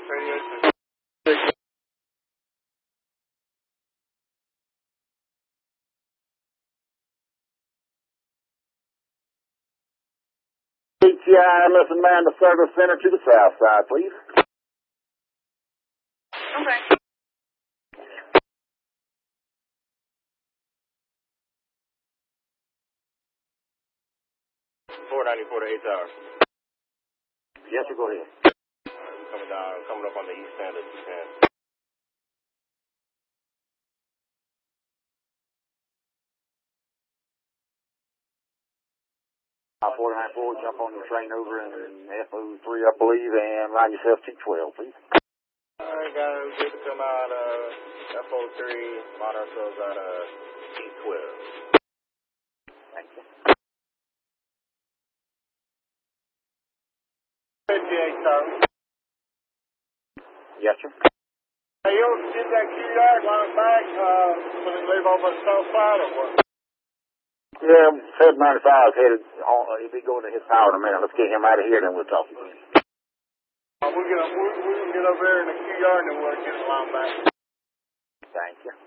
88. TTI missing man to service center to the south side, please. Okay. 494 to 8 hours. Yes, sir, go ahead. Coming down, coming up on the east end of Japan. 494, jump on the train over in FO3, I believe, and line yourself T12, please. Alright, guys, good to come out, FO3, line ourselves out, T12. Thank you. 58, sir. Yes, sir. Hey, you ever get that Q-yard line back, when they leave over the south side or what? Yeah, 795 is headed on, he'll be going to his power in a minute. Let's get him out of here, then we'll talk again. We'll get over there in the Q-yard and then we'll get the line back. Thank you.